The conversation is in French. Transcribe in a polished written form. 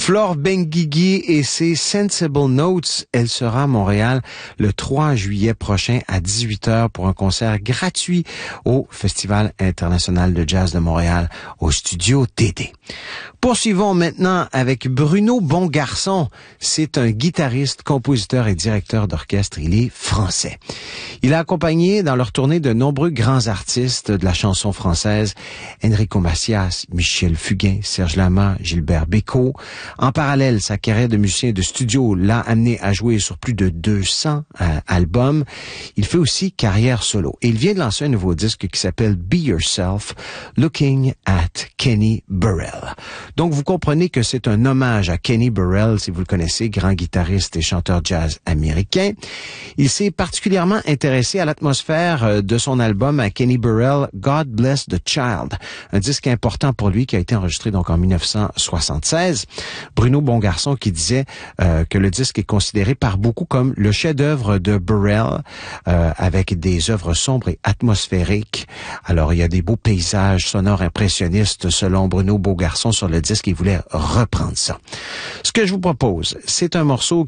Flore Benguigui et ses Sensible Notes. Elle sera à Montréal le 3 juillet prochain à 18h pour un concert gratuit au Festival international de jazz de Montréal au Studio TD. Poursuivons maintenant avec Bruno Bongarçon. C'est un guitariste, compositeur et directeur d'orchestre. Il est français. Il a accompagné dans leur tournée de nombreux grands artistes de la chanson française, Enrico Macias, Michel Fugain, Serge Lama, Gilbert Bécaud. En parallèle, sa carrière de musicien de studio l'a amené à jouer sur plus de 200 albums. Il fait aussi carrière solo. Et il vient de lancer un nouveau disque qui s'appelle Be Yourself, Looking at Kenny Burrell. Donc, vous comprenez que c'est un hommage à Kenny Burrell, si vous le connaissez, grand guitariste et chanteur jazz américain. Il s'est particulièrement intéressé à l'atmosphère de son album à Kenny Burrell, God Bless the Child, un disque important pour lui qui a été enregistré donc en 1976. Bruno Bongarçon qui disait que le disque est considéré par beaucoup comme le chef-d'œuvre de Burrell, avec des œuvres sombres et atmosphériques. Alors, il y a des beaux paysages sonores impressionnistes selon Bruno Bongarçon sur le disque. Il voulait reprendre ça. Ce que je vous propose, c'est un morceau